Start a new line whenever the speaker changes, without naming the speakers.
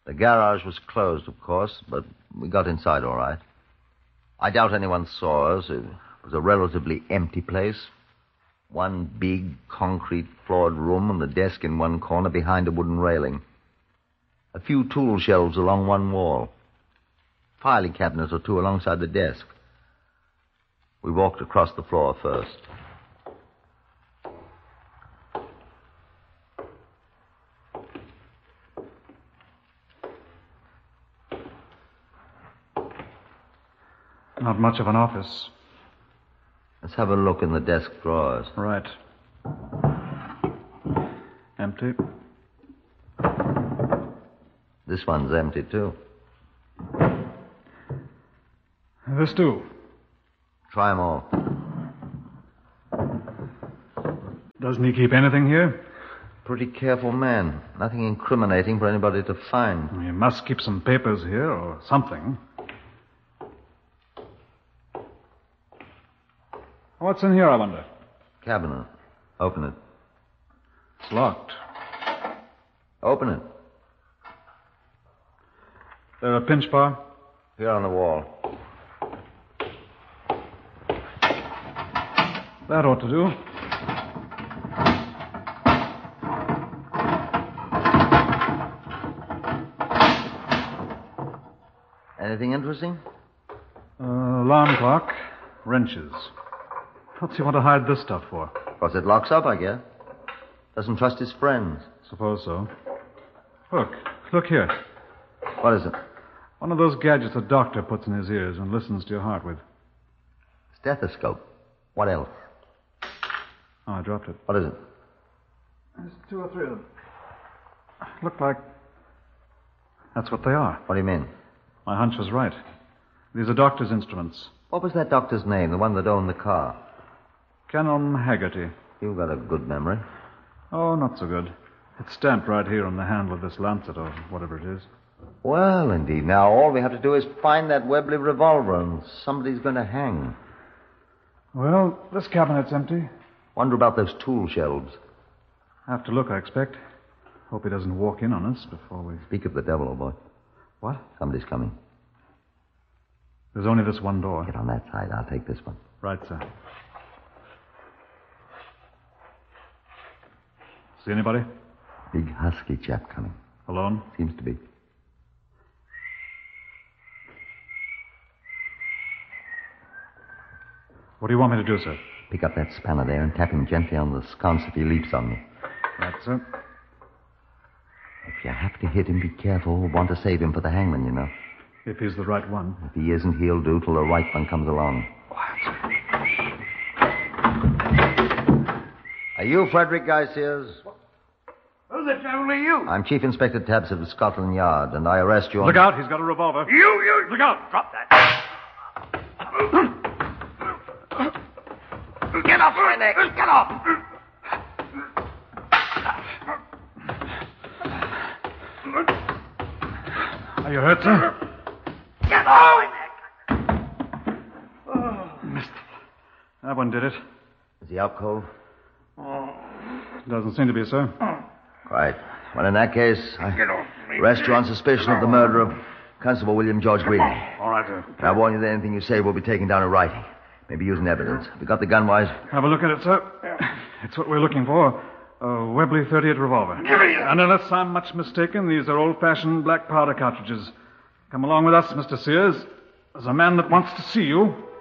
The garage was closed, of course, but we got inside all right. I doubt anyone saw us. It was a relatively empty place. One big, concrete-floored room and the desk in one corner behind a wooden railing. A few tool shelves along one wall. Filing cabinet or two alongside the desk. We walked across the floor first.
Not much of an office.
Let's have a look in the desk drawers.
Right. Empty.
This one's empty, too.
This too.
Try 'em all.
Doesn't he keep anything here?
Pretty careful man. Nothing incriminating for anybody to find.
He must keep some papers here or something. What's in here, I wonder?
Cabinet. Open it.
It's locked.
Open it.
There a pinch bar?
Here on the wall.
That ought to do.
Anything interesting?
Alarm clock. Wrenches. What's he want to hide this stuff for?
Because it locks up, I guess. Doesn't trust his friends.
Suppose so. Look here.
What is it?
One of those gadgets a doctor puts in his ears and listens to your heart with.
Stethoscope. What else?
Oh, I dropped it.
What is it?
There's 2 or 3 of them. Look like... That's what they are.
What do you mean?
My hunch was right. These are doctor's instruments.
What was that doctor's name, the one that owned the car?
Canon Haggerty.
You've got a good memory.
Oh, not so good. It's stamped right here on the handle of this lancet or whatever it is.
Well, indeed. Now, all we have to do is find that Webley revolver and somebody's going to hang.
Well, this cabinet's empty.
Wonder about those tool shelves.
Have to look, I expect. Hope he doesn't walk in on us before we...
Speak of the devil, old boy.
What?
Somebody's coming.
There's only this one door.
Get on that side. I'll take this one.
Right, sir. See anybody?
Big husky chap coming.
Alone?
Seems to be.
What do you want me to do, sir?
Pick up that spanner there and tap him gently on the sconce if he leaps on me.
Right, sir.
If you have to hit him, be careful. We'll want to save him for the hangman, you know.
If he's the right one.
If he isn't, he'll do till the right one comes along.
Quiet, sir.
Are you Frederick Guy Sears?
Who the devil are you?
I'm Chief Inspector Tabbs of Scotland Yard, and I arrest you on...
Look out, he's got a revolver.
You!
Look out!
Drop that. Get off my neck! Get off!
Are you hurt, sir?
Get off my neck!
Missed it. That one did it.
Is he out cold?
Doesn't seem to be, sir.
Right. Well, in that case, I
Get off me.
arrest you on suspicion of the murder of Constable William George Greeley.
All right, sir.
And I warn you that anything you say will be taken down in writing. Maybe using evidence. Have you got the gun, Wise?
Have a look at it, sir. It's what we're looking for. A Webley .38 revolver.
Give me that.
And unless I'm much mistaken, these are old-fashioned black powder cartridges. Come along with us, Mr. Sears. There's a man that wants to see you.